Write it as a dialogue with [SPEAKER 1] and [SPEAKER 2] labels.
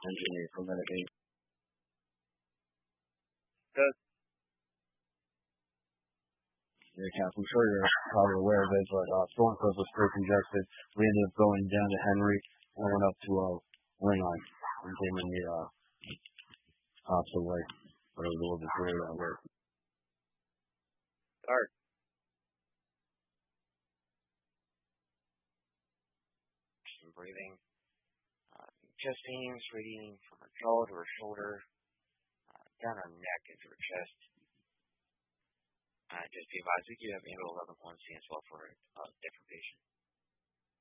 [SPEAKER 1] engineer for medication.
[SPEAKER 2] Good.
[SPEAKER 1] Yeah, Cap, I'm sure you're probably aware of it, but Thorncliffe was pretty congested. We ended up going down to Henry and went up to Linline and came in the opposite way. But it was a little bit weird at work.
[SPEAKER 2] Start.
[SPEAKER 3] Some breathing. Chest pains radiating from her jaw to her shoulder, down her neck into her chest. Just be advised, we do have Ambo 11.1 stands well for a different patient.